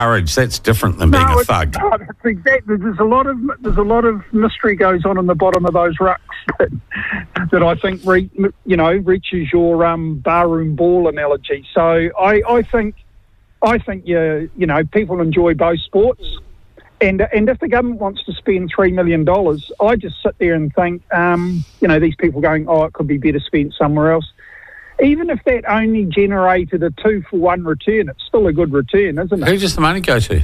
courage. That's different than being a thug. No, it's exactly. There's a lot of mystery goes on in the bottom of those rucks that I think reaches your barroom ball analogy. So I think people enjoy both sports, and if the government wants to spend $3 million, I just sit there and think, these people going, it could be better spent somewhere else. Even if that only generated a 2-for-1 return, it's still a good return, isn't it? Who does the money go to?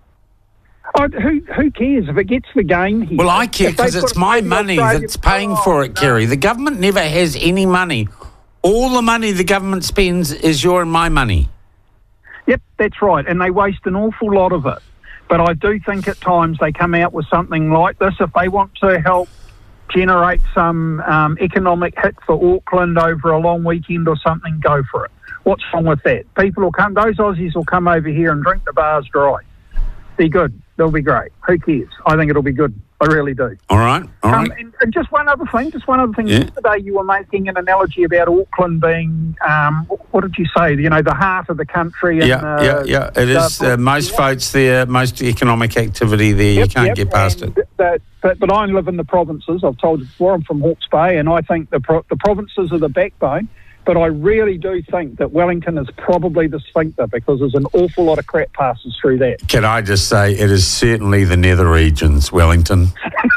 Who cares if it gets the game here? Well, I care because it's my money that's paying for it, Kerry. The government never has any money. All the money the government spends is your and my money. Yep, that's right, and they waste an awful lot of it. But I do think at times they come out with something like this if they want to help generate some economic hit for Auckland over a long weekend or something, go for it. What's wrong with that? People will come, those Aussies will come over here and drink the bars dry. Be good. They'll be great. Who cares? I think it'll be good. I really do. All right. And just one other thing. Yeah. Yesterday you were making an analogy about Auckland being, what did you say? The heart of the country. And, yeah. It is most votes there, most economic activity there. You can't get past it. But I live in the provinces. I've told you before, I'm from Hawke's Bay, and I think the provinces are the backbone. But I really do think that Wellington is probably the sphincter because there's an awful lot of crap passes through that. Can I just say, it is certainly the nether regions, Wellington.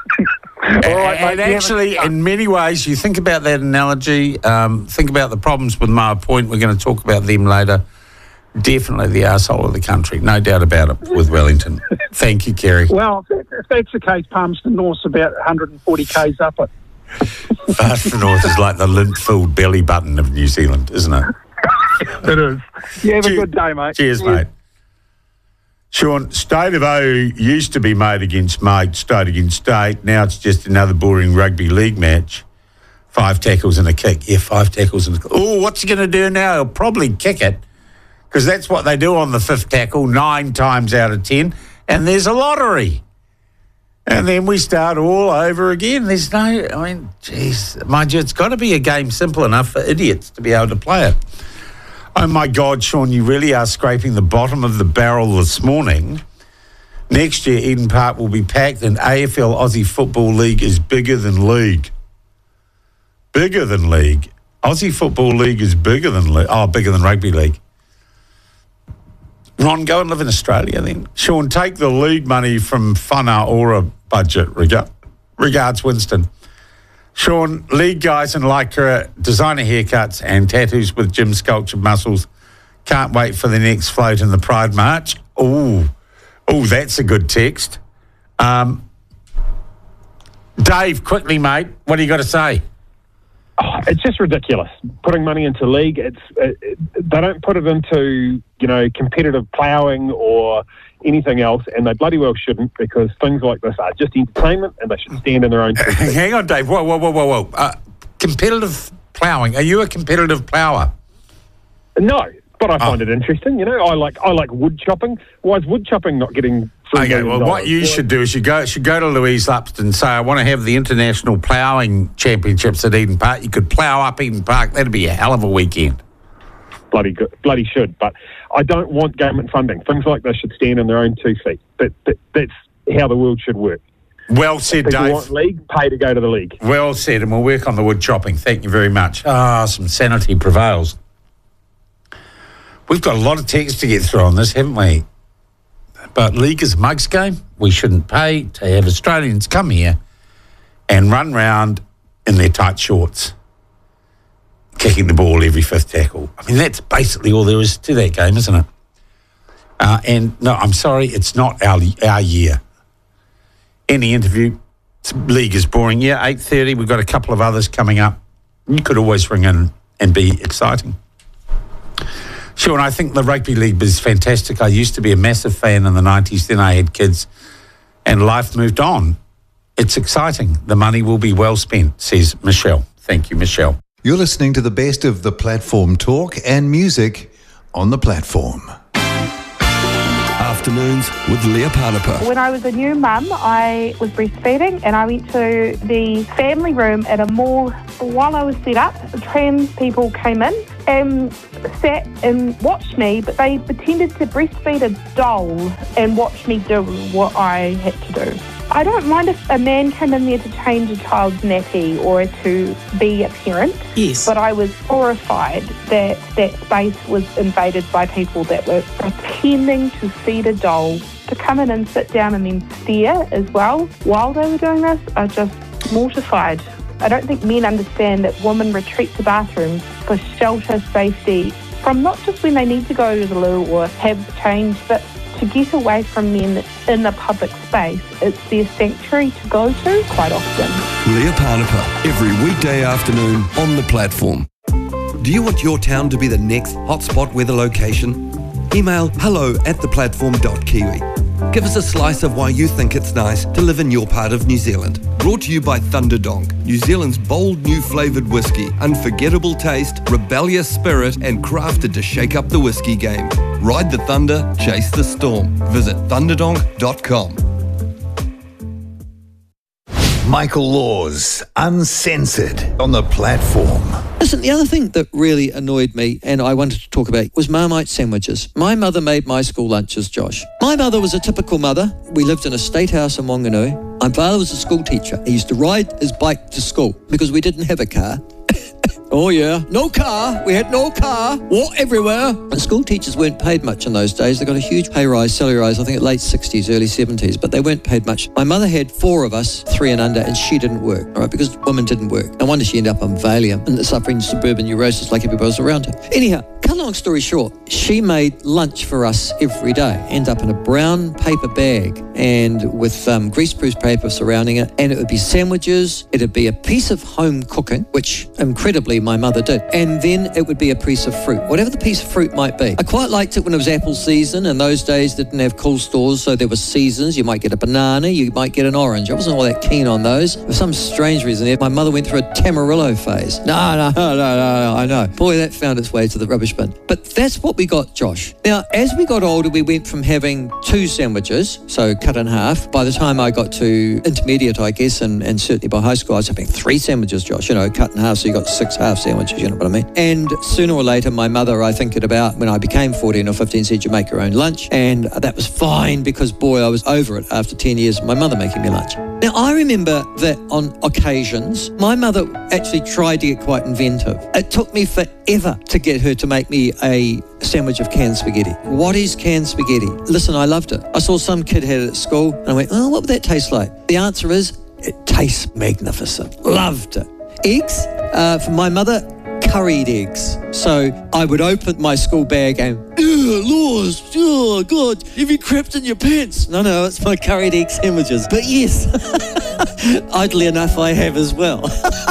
And actually, in many ways, you think about that analogy, think about the problems with Moa Point. We're going to talk about them later. Definitely the arsehole of the country, no doubt about it, with Wellington. Thank you, Kerry. Well, if that's the case, Palmerston North's about 140 k's up it. Palmerston North is like the lint-filled belly button of New Zealand, isn't it? It is. You have a good day, mate. Cheers, mate. Sean, State of O used to be mate against mate, state against state. Now it's just another boring rugby league match. 5 tackles and a kick. Yeah, 5 tackles and a kick. Oh, what's he going to do now? He'll probably kick it because that's what they do on the 5th tackle 9 times out of 10, and there's a lottery. And then we start all over again. There's mind you, it's got to be a game simple enough for idiots to be able to play it. Oh, my God, Sean, you really are scraping the bottom of the barrel this morning. Next year, Eden Park will be packed, and AFL Aussie Football League is bigger than league. Bigger than league. Aussie Football League is bigger than bigger than rugby league. Ron, go and live in Australia then. Sean, take the league money from Whana Ora budget. Regards, Winston. Sean, league guys in Lycra, designer haircuts and tattoos with gym sculptured muscles. Can't wait for the next float in the Pride March. Oh, that's a good text. Dave, quickly, mate, what do you got to say? It's just ridiculous putting money into league. They don't put it into competitive ploughing or anything else, and they bloody well shouldn't, because things like this are just entertainment and they should stand in their own. Hang on, Dave. Whoa. Competitive ploughing. Are you a competitive plougher? No, but I find it interesting. I like wood chopping. Why is wood chopping not getting? Okay, well, what you should do is you should go to Louise Lupston and say, I want to have the International Ploughing Championships at Eden Park. You could plough up Eden Park. That'd be a hell of a weekend. Bloody should, but I don't want government funding. Things like this should stand on their own 2 feet. That's how the world should work. Well said, Dave. If Dave. you want league, pay to go to the league. Well said, and we'll work on the wood chopping. Thank you very much. Some sanity prevails. We've got a lot of text to get through on this, haven't we? But league is a mugs game. We shouldn't pay to have Australians come here and run round in their tight shorts, kicking the ball every 5th tackle. I mean, that's basically all there is to that game, isn't it? And no, I'm sorry, it's not our year. Any interview, league is boring. Yeah, 8:30, we've got a couple of others coming up. You could always ring in and be exciting. Sure, and I think the rugby league is fantastic. I used to be a massive fan in the 90s. Then I had kids and life moved on. It's exciting. The money will be well spent, says Michelle. Thank you, Michelle. You're listening to the best of the platform talk and music on the platform. Afternoons with Leah Panapa. When I was a new mum, I was breastfeeding and I went to the family room at a mall. While I was set up, trans people came in sat and watched me, but they pretended to breastfeed a doll and watch me do what I had to do. I don't mind if a man came in there to change a child's nappy or to be a parent. Yes. But I was horrified that that space was invaded by people that were pretending to feed a doll, to come in and sit down and then stare as well while they were doing this. I just mortified. I don't think men understand that women retreat to bathrooms for shelter, safety, from not just when they need to go to the loo or have change, but to get away from men in a public space. It's their sanctuary to go to quite often. Leah Parnapa, every weekday afternoon on The Platform. Do you want your town to be the next hotspot weather location? Email hello@theplatform.kiwi. Give us a slice of why you think it's nice to live in your part of New Zealand. Brought to you by Thunderdonk, New Zealand's bold new flavoured whiskey. Unforgettable taste, rebellious spirit, and crafted to shake up the whiskey game. Ride the thunder, chase the storm. Visit thunderdonk.com. Michael Laws, Uncensored, on The Platform. Listen, the other thing that really annoyed me and I wanted to talk about was Marmite sandwiches. My mother made my school lunches, Josh. My mother was a typical mother. We lived in a state house in Wanganui. My father was a school teacher. He used to ride his bike to school because we didn't have a car. Oh yeah, no car. We had no car. Walk everywhere. And school teachers weren't paid much in those days. They got a huge pay rise, salary rise, I think at late 60s, early 70s, but they weren't paid much. My mother had 4 of us, 3 and under, and she didn't work, all right, because women didn't work. No wonder she ended up on Valium and suffering suburban neurosis like everybody else around her. Anyhow, cut a long story short, she made lunch for us every day, end up in a brown paper bag and with greaseproof paper surrounding it, and it would be sandwiches, it would be a piece of home cooking, which incredibly my mother did, and then it would be a piece of fruit, whatever the piece of fruit might be. I quite liked it when it was apple season. In those days they didn't have cool stores, so there were seasons. You might get a banana, you might get an orange. I wasn't all that keen on those. For some strange reason, my mother went through a Tamarillo phase. No, I know. Boy, that found its way to the rubbish bin. But that's what we got, Josh. Now, as we got older, we went from having 2 sandwiches, so cut in half. By the time I got to intermediate, I guess, and certainly by high school, I was having 3 sandwiches, Josh, cut in half, so you got 6 half sandwiches, you know what I mean? And sooner or later, my mother, I think at about when I became 14 or 15, said you make your own lunch. And that was fine because, boy, I was over it after 10 years of my mother making me lunch. Now, I remember that on occasions, my mother actually tried to get quite inventive. It took me forever to get her to make me a sandwich of canned spaghetti. What is canned spaghetti? Listen, I loved it. I saw some kid had it at school and I went, oh, what would that taste like? The answer is, it tastes magnificent. Loved it. Eggs, for my mother, curried eggs. So I would open my school bag and, Laws, oh God, have you crapped in your pants? No, it's my curried egg sandwiches. But yes, oddly enough, I have as well.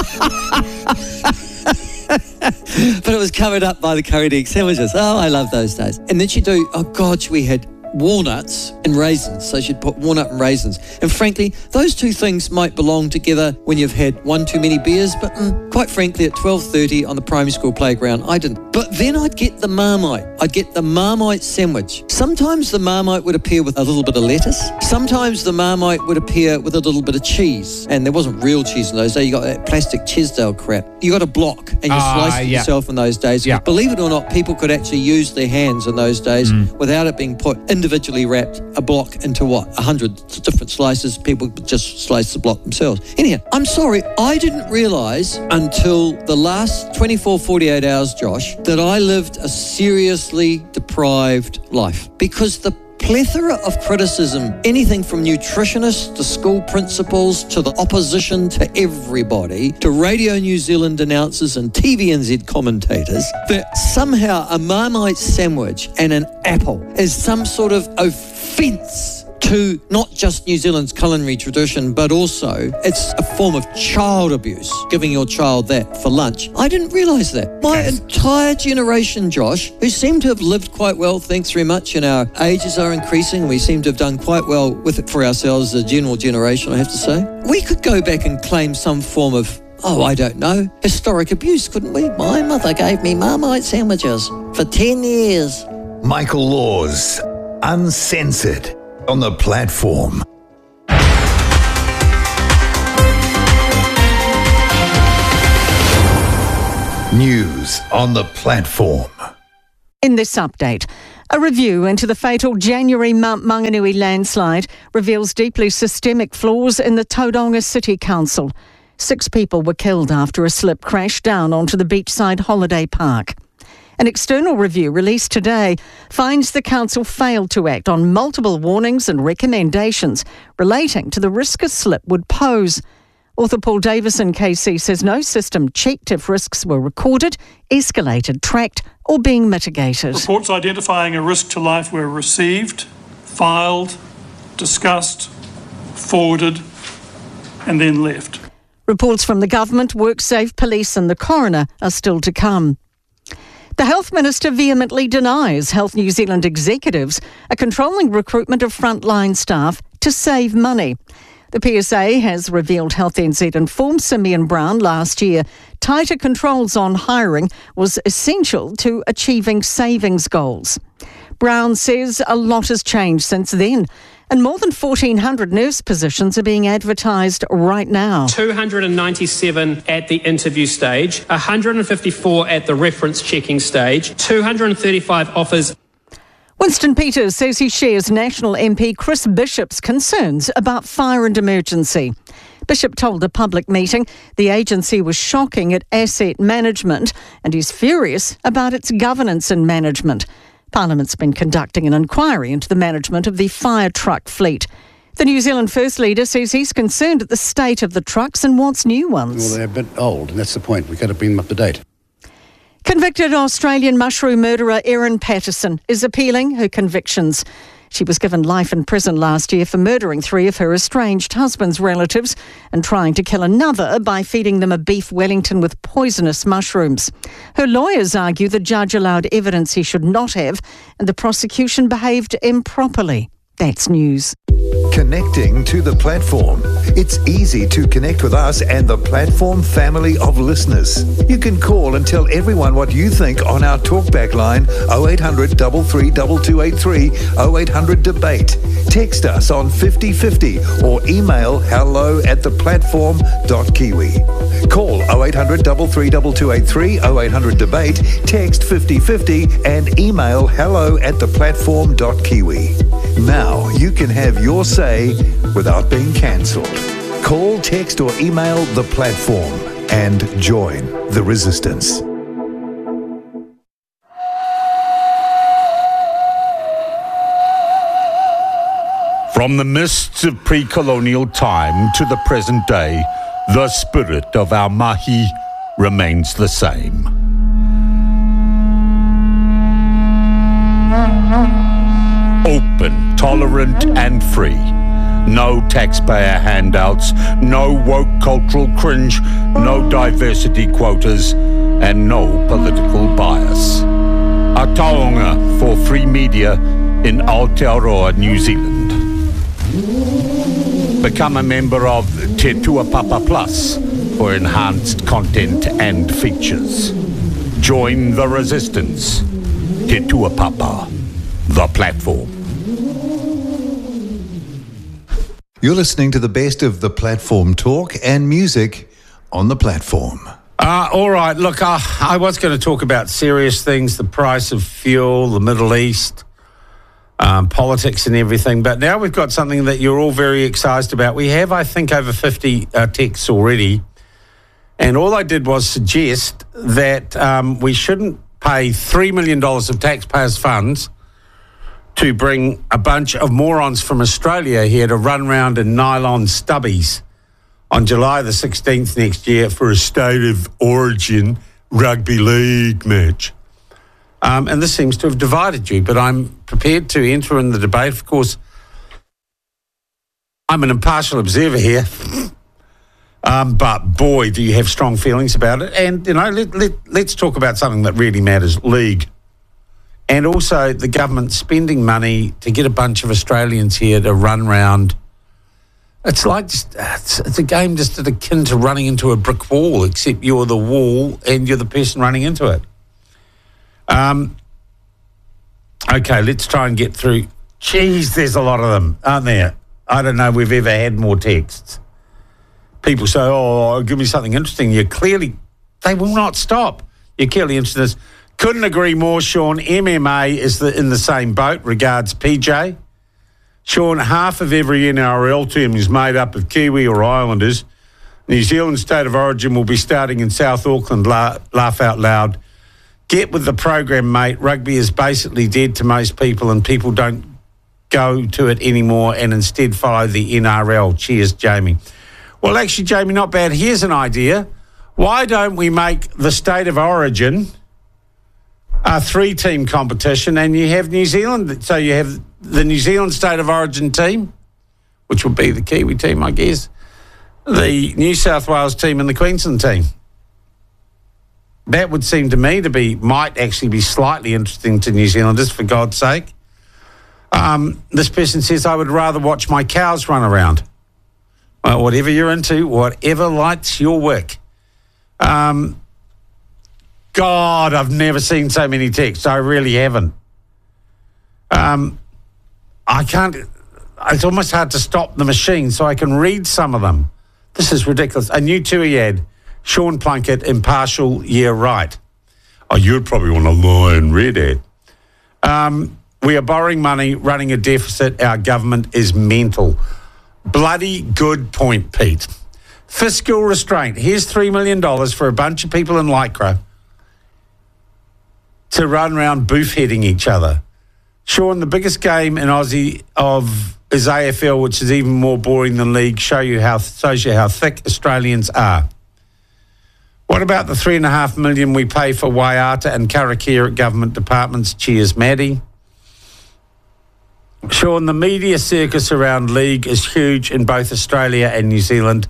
But it was covered up by the curried egg sandwiches. Oh, I love those days. And then she'd do, oh God, we had walnuts and raisins. So she'd put walnut and raisins. And frankly, those 2 things might belong together when you've had 1 too many beers, but quite frankly, at 12:30 on the primary school playground, I didn't. But then I'd get the Marmite. I'd get the Marmite sandwich. Sometimes the Marmite would appear with a little bit of lettuce. Sometimes the Marmite would appear with a little bit of cheese. And there wasn't real cheese in those days. You got that plastic Chesdale crap. You got a block and you sliced it yourself in those days. Yeah. Believe it or not, people could actually use their hands in those days without it being put individually wrapped, a block into 100 different slices. People would just slice the block themselves. Anyhow, I'm sorry, I didn't realise until the last 24, 48 hours, Josh, that I lived a seriously deprived life. Because the plethora of criticism, anything from nutritionists to school principals to the opposition to everybody, to Radio New Zealand announcers and TVNZ commentators, that somehow a Marmite sandwich and an apple is some sort of offence to not just New Zealand's culinary tradition, but also it's a form of child abuse, giving your child that for lunch. I didn't realise that. My entire generation, Josh, who seem to have lived quite well, thanks very much, and our ages are increasing, and we seem to have done quite well with it for ourselves as a general generation, I have to say. We could go back and claim some form of, I don't know, historic abuse, couldn't we? My mother gave me Marmite sandwiches for 10 years. Michael Laws, Uncensored, on The Platform. News on the platform. In this update, a review into the fatal January Mount Maunganui landslide reveals deeply systemic flaws in the Tauranga City Council. 6 people were killed after a slip crashed down onto the beachside holiday park. An external review released today finds the council failed to act on multiple warnings and recommendations relating to the risk a slip would pose. Author Paul Davison KC says no system checked if risks were recorded, escalated, tracked or being mitigated. Reports identifying a risk to life were received, filed, discussed, forwarded and then left. Reports from the government, WorkSafe, police and the coroner are still to come. The Health Minister vehemently denies Health New Zealand executives are controlling recruitment of frontline staff to save money. The PSA has revealed Health NZ informed Simeon Brown last year tighter controls on hiring was essential to achieving savings goals. Brown says a lot has changed since then, and more than 1,400 nurse positions are being advertised right now. 297 at the interview stage, 154 at the reference checking stage, 235 offers. Winston Peters says he shares National MP Chris Bishop's concerns about fire and emergency. Bishop told a public meeting the agency was shocking at asset management and he's furious about its governance and management. Parliament's been conducting an inquiry into the management of the fire truck fleet. The New Zealand First Leader says he's concerned at the state of the trucks and wants new ones. Well, they're a bit old, and that's the point. We've got to bring them up to date. Convicted Australian mushroom murderer Erin Patterson is appealing her convictions. She was given life in prison last year for murdering 3 of her estranged husband's relatives and trying to kill another by feeding them a beef Wellington with poisonous mushrooms. Her lawyers argue the judge allowed evidence he should not have and the prosecution behaved improperly. That's news. Connecting to the platform. It's easy to connect with us and the platform family of listeners. You can call and tell everyone what you think on our talkback line 0800 332283 0800 debate. Text us on 5050 or email hello@theplatform.kiwi. Call 0800 332283 0800 debate, text 5050 and email hello@theplatform.kiwi. Now you can have your say without being cancelled. Call, text or email the platform and join the resistance. From the mists of pre-colonial time to the present day, the spirit of our mahi remains the same. Open, tolerant and free. No taxpayer handouts, no woke cultural cringe, no diversity quotas, and no political bias. A taonga for free media in Aotearoa, New Zealand. Become a member of Te Tuapapa Plus for enhanced content and features. Join the resistance. Te Tuapapa, the platform. You're listening to the best of the platform talk and music on the platform. All right, look, I was going to talk about serious things, the price of fuel, the Middle East, politics and everything, but now we've got something that you're all very excited about. We have, I think, over 50 texts already, and all I did was suggest that we shouldn't pay $3 million of taxpayers' funds to bring a bunch of morons from Australia here to run round in nylon stubbies on July the 16th next year for a State of Origin rugby league match. And this seems to have divided you, but I'm prepared to enter in the debate. Of course, I'm an impartial observer here, but boy, do you have strong feelings about it. And, you know, let's talk about something that really matters, league. And also the government spending money to get a bunch of Australians here to run round. It's like it's a game just akin to running into a brick wall, except you're the wall and you're the person running into it. Okay, let's try and get through. Geez, there's a lot of them, aren't there? I don't know we've ever had more texts. People say, oh, give me something interesting. They will not stop. You're clearly interested in this. Couldn't agree more, Sean. MMA is in the same boat. Regards, PJ. Sean, half of every NRL team is made up of Kiwi or Islanders. New Zealand State of Origin will be starting in South Auckland. Laugh out loud. Get with the program, mate. Rugby is basically dead to most people, and people don't go to it anymore and instead follow the NRL. Cheers, Jamie. Well, actually, Jamie, not bad. Here's an idea. Why don't we make the State of Origin a 3-team competition, and you have New Zealand? So you have the New Zealand State of Origin team, which would be the Kiwi team, I guess, the New South Wales team and the Queensland team. That would seem to me might actually be slightly interesting to New Zealanders, for God's sake. This person says, I would rather watch my cows run around. Well, whatever you're into, whatever lights your wick. God, I've never seen so many texts. I really haven't. I can't. It's almost hard to stop the machine so I can read some of them. This is ridiculous. A new TUI ad. Sean Plunkett, impartial, yeah, right. Oh, you'd probably want a Lion Red ad. We are borrowing money, running a deficit. Our government is mental. Bloody good point, Pete. Fiscal restraint. Here's $3 million for a bunch of people in Lycra to run around boof-heading each other. Sean, the biggest game in Aussie is AFL, which is even more boring than league. Shows you how thick Australians are. What about the $3.5 million we pay for Waiata and Karakira at government departments? Cheers, Maddie. Sean, the media circus around league is huge in both Australia and New Zealand.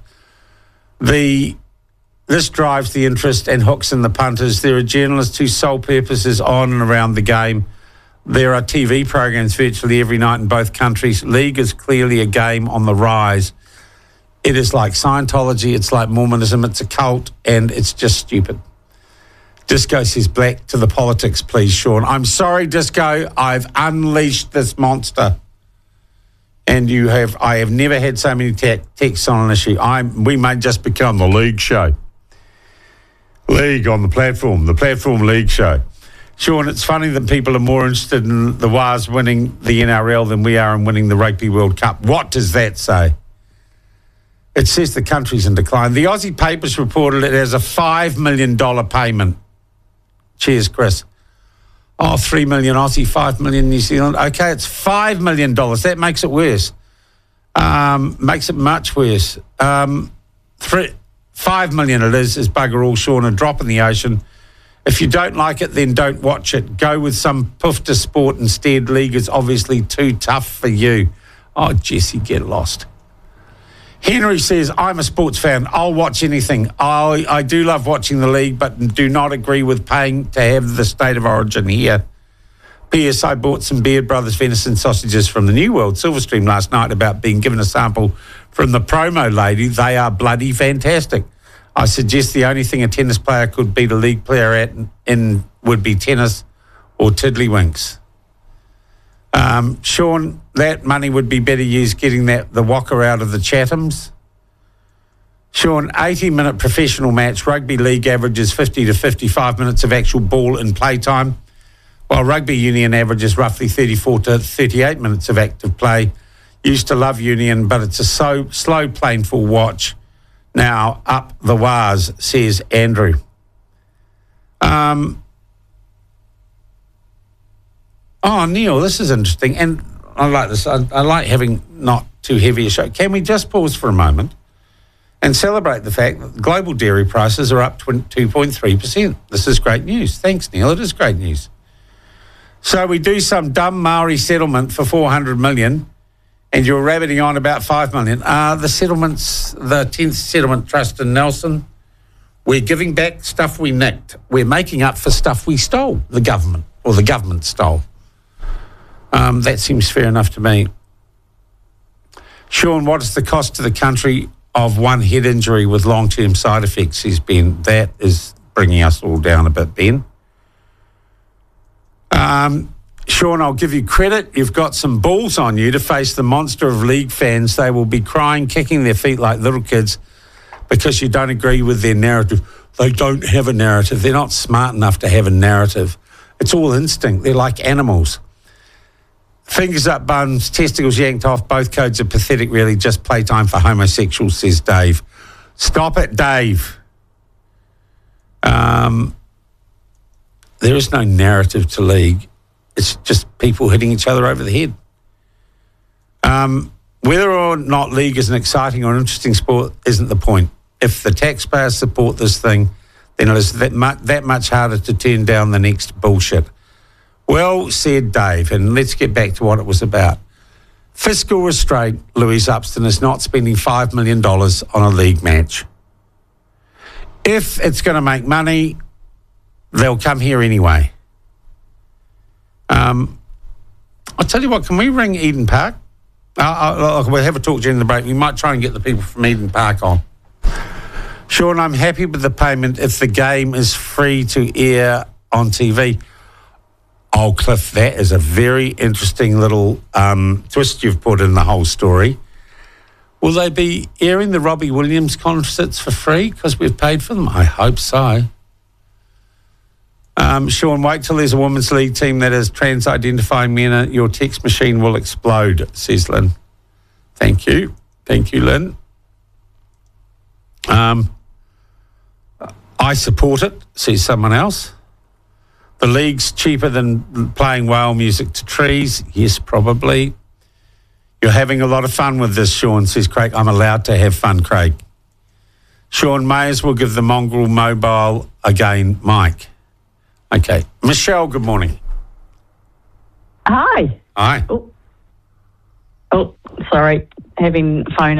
This drives the interest and hooks in the punters. There are journalists whose sole purpose is on and around the game. There are TV programs virtually every night in both countries. League is clearly a game on the rise. It is like Scientology, it's like Mormonism, it's a cult, and it's just stupid. Disco says black to the politics, please, Sean. I'm sorry, Disco, I've unleashed this monster. And I have never had so many texts on an issue. We may just become the league show. League on the platform league show. Sean, it's funny that people are more interested in the Wars winning the NRL than we are in winning the Rugby World Cup. What does that say? It says the country's in decline. The Aussie papers reported it as a $5 million payment. Cheers, Chris. Oh, 3 million Aussie, 5 million New Zealand. Okay, it's $5 million. That makes it worse. Makes it much worse. 5 million it is bugger all, Sean, a drop in the ocean. If you don't like it, then don't watch it. Go with some poofter sport instead. League is obviously too tough for you. Oh, Jesse, get lost. Henry says, I'm a sports fan. I'll watch anything. I do love watching the league, but do not agree with paying to have the State of Origin here. P.S. I bought some Beard Brothers venison sausages from the New World Silverstream last night about being given a sample from the promo lady. They are bloody fantastic. I suggest the only thing a tennis player could beat a league player at would be tennis or tiddlywinks. Sean, that money would be better used getting the Walker out of the Chathams. Sean, 80-minute professional match. Rugby league averages 50 to 55 minutes of actual ball in playtime, while rugby union averages roughly 34 to 38 minutes of active play. Used to love union, but it's a slow, painful watch. Now, up the wires, says Andrew. Oh, Neil, this is interesting. And I like this. I like having not too heavy a show. Can we just pause for a moment and celebrate the fact that global dairy prices are up 2.3%? This is great news. Thanks, Neil. It is great news. So we do some dumb Maori settlement for $400 million, and you're rabbiting on about $5 million. The settlements, the 10th Settlement Trust in Nelson, we're giving back stuff we nicked. We're making up for stuff we stole, the government stole. That seems fair enough to me. Sean, what is the cost to the country of one head injury with long-term side effects, says Ben. That is bringing us all down a bit, Ben. Sean, I'll give you credit. You've got some balls on you to face the monster of league fans. They will be crying, kicking their feet like little kids because you don't agree with their narrative. they don't have a narrative. They're not smart enough to have a narrative. It's all instinct. They're like animals. Fingers up buns, testicles yanked off, both codes are pathetic, really. Just playtime for homosexuals, says Dave. Stop it, Dave. There is no narrative to league. It's just people hitting each other over the head. Whether or not league is an exciting or interesting sport isn't the point. If the taxpayers support this thing, then it is that much harder to turn down the next bullshit. Well said, Dave, and let's get back to what it was about. Fiscal restraint, Louise Upston, is not spending $5 million on a league match. If it's going to make money, they'll come here anyway. I'll tell you what, can we ring Eden Park? We'll have a talk during the break. We might try and get the people from Eden Park on. Sean, I'm happy with the payment if the game is free to air on TV. Oh, Cliff, that is a very interesting little twist you've put in the whole story. Will they be airing the Robbie Williams concerts for free because we've paid for them? I hope so. Sean, wait till there's a women's league team that is trans-identifying men. Your text machine will explode, says Lynn. Thank you. Thank you, Lynn. I support it, says someone else. The league's cheaper than playing whale music to trees. Yes, probably. You're having a lot of fun with this, Sean, says Craig. I'm allowed to have fun, Craig. Sean, may as well give the mongrel mobile again, Mike. Okay. Michelle, good morning. Hi. Hi. Oh, sorry. Having phone